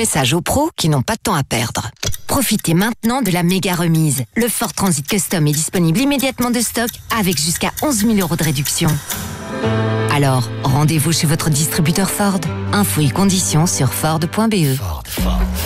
message aux pros qui n'ont pas de temps à perdre. Profitez maintenant de la méga remise. Le Ford Transit Custom est disponible immédiatement de stock avec jusqu'à 11 000 € de réduction. Alors, rendez-vous chez votre distributeur Ford. Infos et conditions sur Ford.be.